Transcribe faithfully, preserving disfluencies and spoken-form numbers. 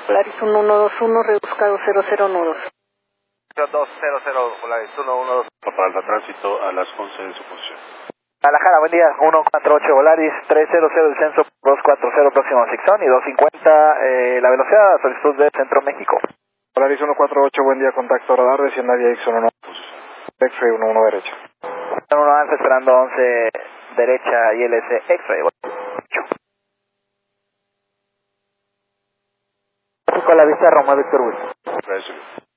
Polaris uno uno dos uno, rebuscado cero cero uno dos. dos cero cero, Polaris uno uno dos. Para el tránsito a las once de su posición. Guadalajara, buen día, uno cuatro ocho Volaris, tres cero cero descenso, dos cuatro cero próximo Sixon y dos cincuenta eh, la velocidad, solicitud de Centro México. Volaris uno cuatro ocho, buen día, contacto radar, descienda vía X uno uno, X-ray uno uno derecha. uno uno Alfa esperando once derecha y L S X-ray. Con la vista Roma Víctor Will. Gracias.